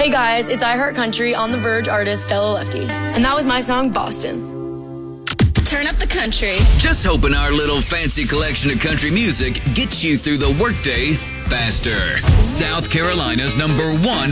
Hey guys, it's I Heart Country on The Verge artist Stella Lefty. And that was my song, Boston. Turn up the country. Just hoping our little fancy collection of country music gets you through the workday faster. South Carolina's #1